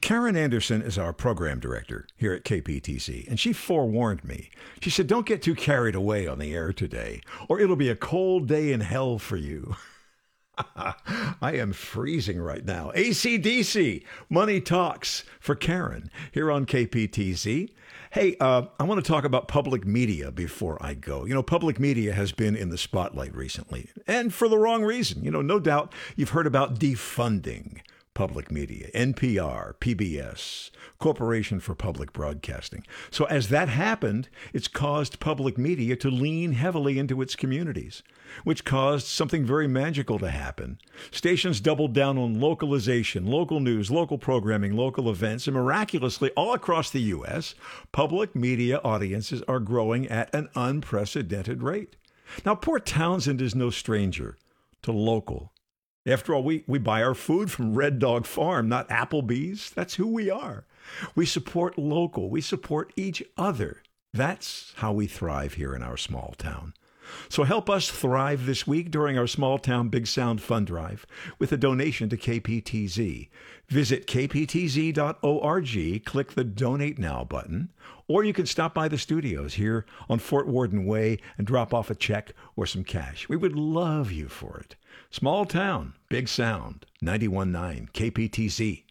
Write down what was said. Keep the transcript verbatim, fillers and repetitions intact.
Karen Anderson is our program director here at K P T C, and she forewarned me. She said, don't get too carried away on the air today, or it'll be a cold day in hell for you. I am freezing right now. A C D C, Money Talks for Karen here on K P T C. Hey, uh, I want to talk about public media before I go. You know, public media has been in the spotlight recently, and for the wrong reason. You know, no doubt you've heard about defunding public media, N P R, P B S, Corporation for Public Broadcasting. So as that happened, it's caused public media to lean heavily into its communities, which caused something very magical to happen. Stations doubled down on localization, local news, local programming, local events, and miraculously, all across the U S, public media audiences are growing at an unprecedented rate. Now, Port Townsend is no stranger to local. After all, we, we buy our food from Red Dog Farm, not Applebee's. That's who we are. We support local. We support each other. That's how we thrive here in our small town. So help us thrive this week during our Small Town Big Sound Fund Drive with a donation to K P T Z. Visit k p t z dot org, click the Donate Now button, or you can stop by the studios here on Fort Worden Way and drop off a check or some cash. We would love you for it. Small Town, Big Sound, ninety-one point nine K P T Z.